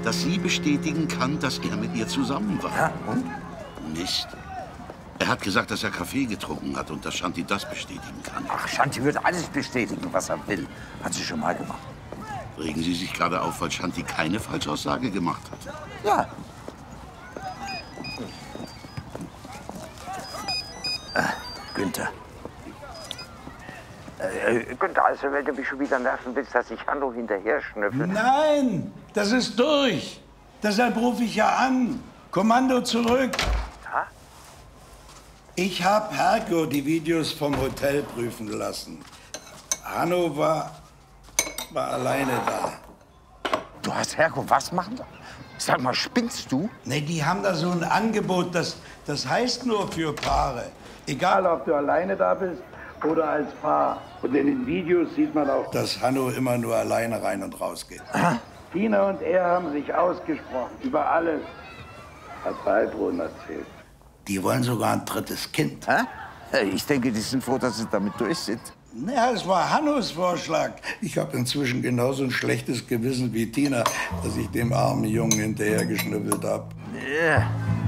dass sie bestätigen kann, dass er mit ihr zusammen war. Ja, und? Mist. Er hat gesagt, dass er Kaffee getrunken hat und dass Shanti das bestätigen kann. Ach, Shanti wird alles bestätigen, was er will. Hat sie schon mal gemacht. Regen Sie sich gerade auf, weil Shanti keine Falschaussage gemacht hat? Ja. Günther. Günther, also wenn du mich schon wieder nerven willst, dass ich Hanno hinterher schnüffel. Nein, das ist durch. Deshalb rufe ich ja an. Kommando zurück. Ja? Ich habe Herko die Videos vom Hotel prüfen lassen. Hanno war alleine da. Du hast Herko was machen? Sag mal, spinnst du? Nee, die haben da so ein Angebot, das heißt nur für Paare. Egal, ob du alleine da bist oder als Paar. Und in den Videos sieht man auch, dass Hanno immer nur alleine rein und raus geht. Tina und er haben sich ausgesprochen über alles, hat Heilbrunn erzählt. Die wollen sogar ein drittes Kind. Ich denke, die sind froh, dass sie damit durch sind. Ja, es war Hannos Vorschlag. Ich habe inzwischen genauso ein schlechtes Gewissen wie Tina, dass ich dem armen Jungen hinterher geschnüffelt habe. Ja.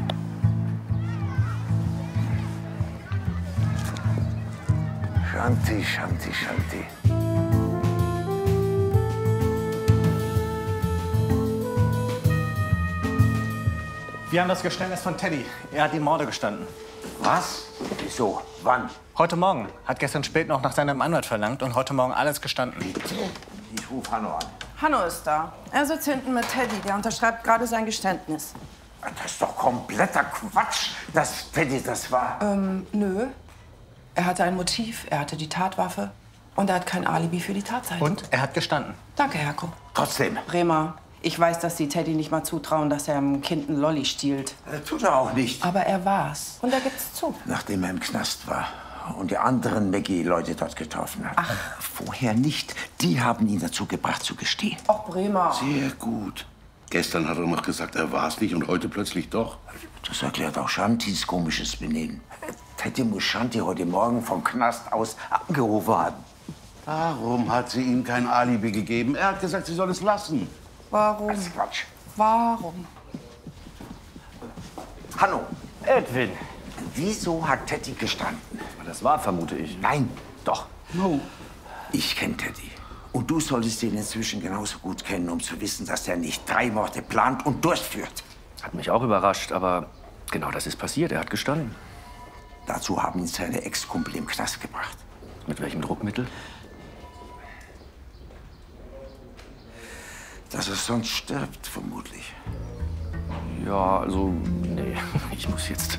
Shanti, Shanti, Shanti. Wir haben das Geständnis von Teddy. Er hat die Morde gestanden. Was? Wieso? Wann? Heute Morgen. Hat gestern spät noch nach seinem Anwalt verlangt und heute Morgen alles gestanden. Ich rufe Hanno an. Hanno ist da. Er sitzt hinten mit Teddy. Der unterschreibt gerade sein Geständnis. Das ist doch kompletter Quatsch, dass Teddy das war. Nö. Er hatte ein Motiv, er hatte die Tatwaffe und er hat kein Alibi für die Tatseite. Und er hat gestanden. Danke, Herko. Trotzdem. Bremer, ich weiß, dass Sie Teddy nicht mal zutrauen, dass er einem Kind einen Lolli stiehlt. Tut er auch nicht. Aber er war's. Und er gibt's zu. Nachdem er im Knast war und die anderen Maggie-Leute dort getroffen hat. Ach. Vorher nicht. Die haben ihn dazu gebracht, zu gestehen. Och, Bremer. Sehr gut. Gestern hat er noch gesagt, er war es nicht und heute plötzlich doch. Das erklärt auch Shantis komisches Benehmen. Teddy muss Shanti heute Morgen vom Knast aus angerufen haben. Warum hat sie ihm kein Alibi gegeben? Er hat gesagt, sie soll es lassen. Warum? Das ist Quatsch. Warum? Hanno, Edwin. wieso hat Teddy gestanden? Das war, vermute ich. Nein, doch. No. Ich kenne Teddy. Und du solltest ihn inzwischen genauso gut kennen, um zu wissen, dass er nicht 3 Morde plant und durchführt. Hat mich auch überrascht, aber genau das ist passiert. Er hat gestanden. Dazu haben ihn seine Ex-Kumpel im Knast gebracht. Mit welchem Druckmittel? Dass er sonst stirbt, vermutlich. Ja, also, nee, ich muss jetzt.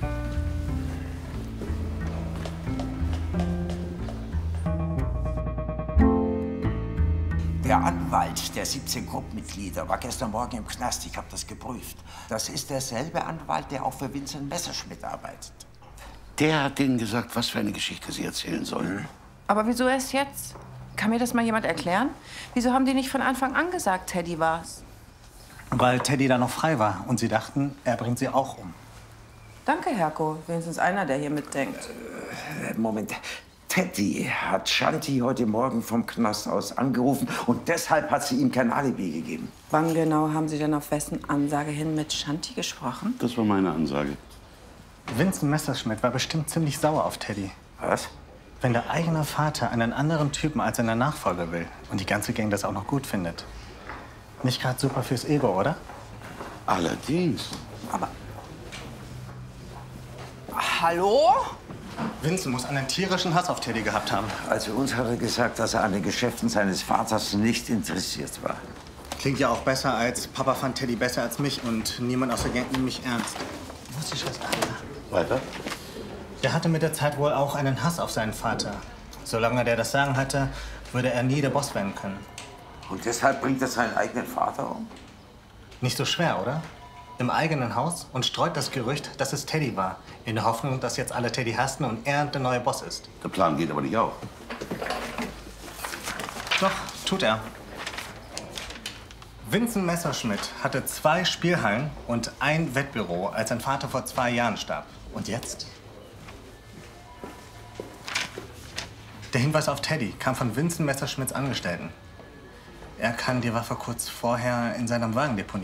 Der Anwalt der 17 Gruppenmitglieder war gestern Morgen im Knast. Ich habe das geprüft. Das ist derselbe Anwalt, der auch für Vincent Messerschmidt arbeitet. Der hat denen gesagt, was für eine Geschichte sie erzählen sollen. Aber wieso erst jetzt? Kann mir das mal jemand erklären? Wieso haben die nicht von Anfang an gesagt, Teddy war's? Weil Teddy da noch frei war und sie dachten, er bringt sie auch um. Danke, Herko. Wenigstens einer, der hier mitdenkt. Moment. Teddy hat Shanti heute Morgen vom Knast aus angerufen und deshalb hat sie ihm kein Alibi gegeben. Wann genau haben Sie denn auf wessen Ansage hin mit Shanti gesprochen? Das war meine Ansage. Vincent Messerschmidt war bestimmt ziemlich sauer auf Teddy. Was? Wenn der eigene Vater einen anderen Typen als seine Nachfolger will und die ganze Gang das auch noch gut findet. Nicht gerade super fürs Ego, oder? Allerdings. Aber... Hallo? Vincent muss einen tierischen Hass auf Teddy gehabt haben. Also uns hat er gesagt, dass er an den Geschäften seines Vaters nicht interessiert war. Klingt ja auch besser als Papa fand Teddy besser als mich und niemand aus der Gang nimmt mich ernst. Muss ich was sagen? Weiter? Der hatte mit der Zeit wohl auch einen Hass auf seinen Vater. Solange der das Sagen hatte, würde er nie der Boss werden können. Und deshalb bringt er seinen eigenen Vater um? Nicht so schwer, oder? Im eigenen Haus und streut das Gerücht, dass es Teddy war. In der Hoffnung, dass jetzt alle Teddy hassen und er der neue Boss ist. Der Plan geht aber nicht auf. Doch, tut er. Vincent Messerschmidt hatte 2 Spielhallen und ein Wettbüro, als sein Vater vor 2 Jahren starb. Und jetzt? Der Hinweis auf Teddy kam von Vincent Messerschmidts Angestellten. Er kann die Waffe kurz vorher in seinem Wagen deponieren.